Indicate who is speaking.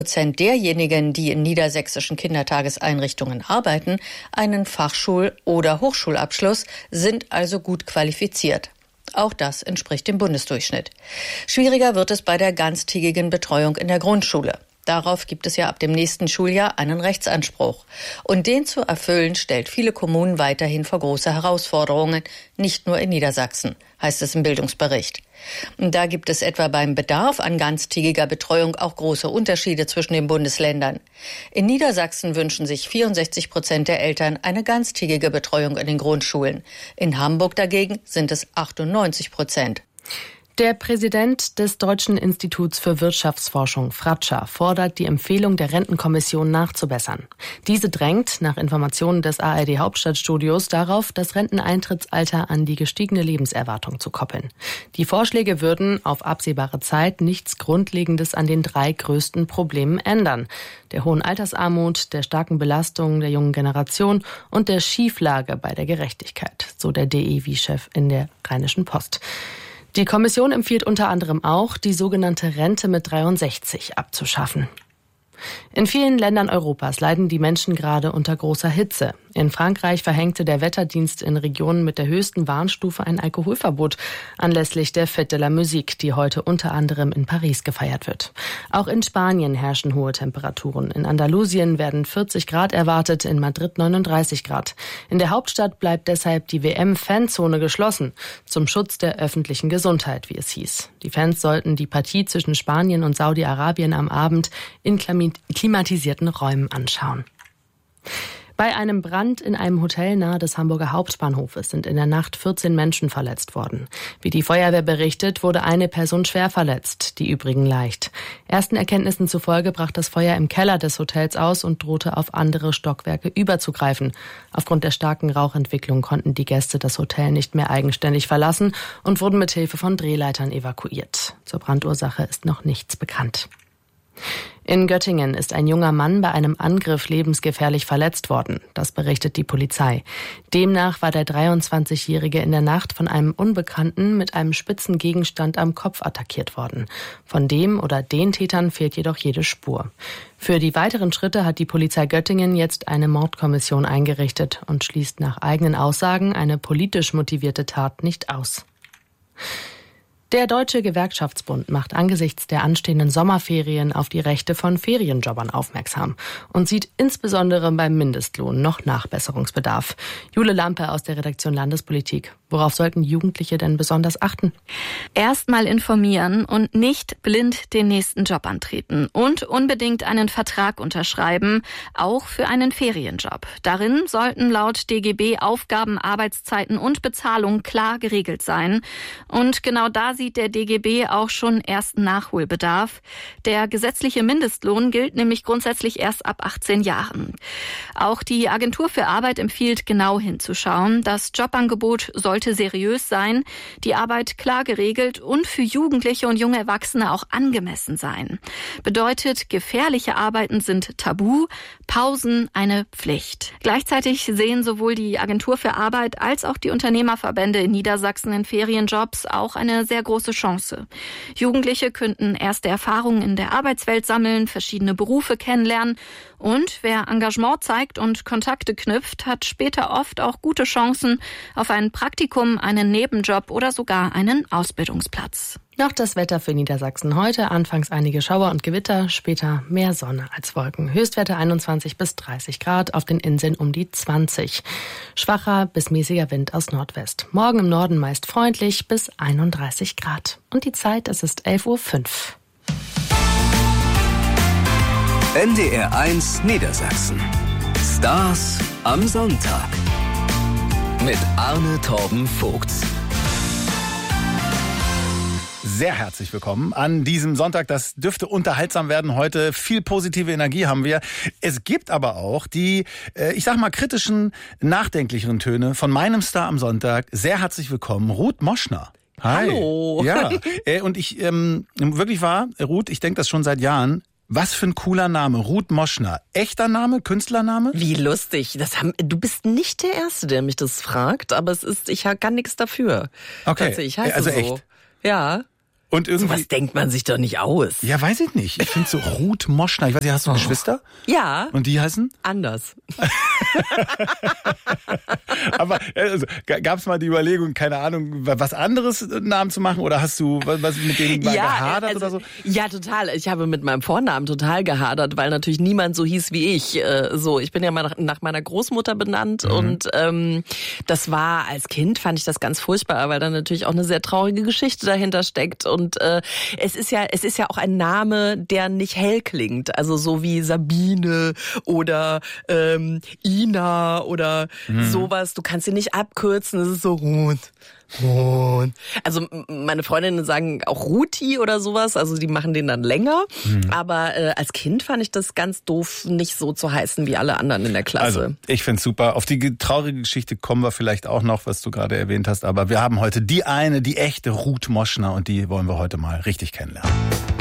Speaker 1: Prozent derjenigen, die in niedersächsischen Kindertageseinrichtungen arbeiten, einen Fachschul- oder Hochschulabschluss, sind also gut qualifiziert. Auch das entspricht dem Bundesdurchschnitt. Schwieriger wird es bei der ganztägigen Betreuung in der Grundschule. Darauf gibt es ja ab dem nächsten Schuljahr einen Rechtsanspruch. Und den zu erfüllen, stellt viele Kommunen weiterhin vor große Herausforderungen, nicht nur in Niedersachsen, heißt es im Bildungsbericht. Und da gibt es etwa beim Bedarf an ganztägiger Betreuung auch große Unterschiede zwischen den Bundesländern. In Niedersachsen wünschen sich 64% der Eltern eine ganztägige Betreuung in den Grundschulen. In Hamburg dagegen sind es 98%.
Speaker 2: Der Präsident des Deutschen Instituts für Wirtschaftsforschung, Fratscher, fordert, die Empfehlung der Rentenkommission nachzubessern. Diese drängt, nach Informationen des ARD-Hauptstadtstudios, darauf, das Renteneintrittsalter an die gestiegene Lebenserwartung zu koppeln. Die Vorschläge würden auf absehbare Zeit nichts Grundlegendes an den 3 größten Problemen ändern: der hohen Altersarmut, der starken Belastung der jungen Generation und der Schieflage bei der Gerechtigkeit, so der DEW-Chef in der Rheinischen Post. Die Kommission empfiehlt unter anderem auch, die sogenannte Rente mit 63 abzuschaffen. In vielen Ländern Europas leiden die Menschen gerade unter großer Hitze. In Frankreich verhängte der Wetterdienst in Regionen mit der höchsten Warnstufe ein Alkoholverbot anlässlich der Fête de la Musique, die heute unter anderem in Paris gefeiert wird. Auch in Spanien herrschen hohe Temperaturen. In Andalusien werden 40 Grad erwartet, in Madrid 39 Grad. In der Hauptstadt bleibt deshalb die WM-Fanzone geschlossen, zum Schutz der öffentlichen Gesundheit, wie es hieß. Die Fans sollten die Partie zwischen Spanien und Saudi-Arabien am Abend in klimatisierten Räumen anschauen. Bei einem Brand in einem Hotel nahe des Hamburger Hauptbahnhofes sind in der Nacht 14 Menschen verletzt worden. Wie die Feuerwehr berichtet, wurde eine Person schwer verletzt, die übrigen leicht. Ersten Erkenntnissen zufolge brach das Feuer im Keller des Hotels aus und drohte auf andere Stockwerke überzugreifen. Aufgrund der starken Rauchentwicklung konnten die Gäste das Hotel nicht mehr eigenständig verlassen und wurden mit Hilfe von Drehleitern evakuiert. Zur Brandursache ist noch nichts bekannt. In Göttingen ist ein junger Mann bei einem Angriff lebensgefährlich verletzt worden. Das berichtet die Polizei. Demnach war der 23-Jährige in der Nacht von einem Unbekannten mit einem spitzen Gegenstand am Kopf attackiert worden. Von dem oder den Tätern fehlt jedoch jede Spur. Für die weiteren Schritte hat die Polizei Göttingen jetzt eine Mordkommission eingerichtet und schließt nach eigenen Aussagen eine politisch motivierte Tat nicht aus. Der Deutsche Gewerkschaftsbund macht angesichts der anstehenden Sommerferien auf die Rechte von Ferienjobbern aufmerksam und sieht insbesondere beim Mindestlohn noch Nachbesserungsbedarf. Jule Lampe aus der Redaktion Landespolitik. Worauf sollten Jugendliche denn besonders achten?
Speaker 3: Erstmal informieren und nicht blind den nächsten Job antreten und unbedingt einen Vertrag unterschreiben, auch für einen Ferienjob. Darin sollten laut DGB Aufgaben, Arbeitszeiten und Bezahlung klar geregelt sein. Und genau da sieht der DGB auch schon ersten Nachholbedarf. Der gesetzliche Mindestlohn gilt nämlich grundsätzlich erst ab 18 Jahren. Auch die Agentur für Arbeit empfiehlt, genau hinzuschauen. Das Jobangebot sollte seriös sein, die Arbeit klar geregelt und für Jugendliche und junge Erwachsene auch angemessen sein. Bedeutet, gefährliche Arbeiten sind tabu, Pausen eine Pflicht. Gleichzeitig sehen sowohl die Agentur für Arbeit als auch die Unternehmerverbände in Niedersachsen in Ferienjobs auch eine sehr große Chance. Jugendliche könnten erste Erfahrungen in der Arbeitswelt sammeln, verschiedene Berufe kennenlernen und wer Engagement zeigt und Kontakte knüpft, hat später oft auch gute Chancen auf ein Praktikum, einen Nebenjob oder sogar einen Ausbildungsplatz.
Speaker 2: Noch das Wetter für Niedersachsen heute. Anfangs einige Schauer und Gewitter, später mehr Sonne als Wolken. Höchstwerte 21 bis 30 Grad, auf den Inseln um die 20. Schwacher bis mäßiger Wind aus Nordwest. Morgen im Norden meist freundlich bis 31 Grad. Und die Zeit, es ist 11.05 Uhr.
Speaker 4: NDR 1 Niedersachsen. Stars am Sonntag. Mit Arne Torben Vogts.
Speaker 5: Sehr herzlich willkommen an diesem Sonntag. Das dürfte unterhaltsam werden heute. Viel positive Energie haben wir. Es gibt aber auch die, ich sag mal, kritischen, nachdenklicheren Töne von meinem Star am Sonntag. Sehr herzlich willkommen, Ruth Moschner. Hi.
Speaker 6: Hallo.
Speaker 5: Ja, und ich, wirklich wahr, Ruth, ich denke das schon seit Jahren. Was für ein cooler Name, Ruth Moschner. Echter Name, Künstlername?
Speaker 6: Wie lustig. Du bist nicht der Erste, der mich das fragt, aber ich kann nichts dafür.
Speaker 5: Okay,
Speaker 6: Ich heiße
Speaker 5: also
Speaker 6: so.
Speaker 5: echt?
Speaker 6: Ja.
Speaker 5: Und irgendwie,
Speaker 6: was denkt man sich doch nicht aus.
Speaker 5: Ja, weiß ich nicht. Ich finde so Ruth Moschner. Ich weiß nicht, hast du Geschwister?
Speaker 6: Ja.
Speaker 5: Und die heißen?
Speaker 6: Anders.
Speaker 5: Aber also, gab es mal die Überlegung, keine Ahnung, was anderes Namen zu machen? Oder hast du was mit denen mal gehadert oder so?
Speaker 6: Ja, total. Ich habe mit meinem Vornamen total gehadert, weil natürlich niemand so hieß wie ich. Ich bin ja mal nach meiner Großmutter benannt und das war, als Kind fand ich das ganz furchtbar, weil da natürlich auch eine sehr traurige Geschichte dahinter steckt. Und es ist ja auch ein Name, der nicht hell klingt. Also so wie Sabine oder Ina oder sowas. Du kannst sie nicht abkürzen. Es ist so Ruth. Also meine Freundinnen sagen auch Ruti oder sowas. Also die machen den dann länger. Aber als Kind fand ich das ganz doof, nicht so zu heißen wie alle anderen in der Klasse.
Speaker 5: Also ich find's super. Auf die traurige Geschichte kommen wir vielleicht auch noch, was du gerade erwähnt hast. Aber wir haben heute die echte Ruth Moschner und die wollen wir heute mal richtig kennenlernen.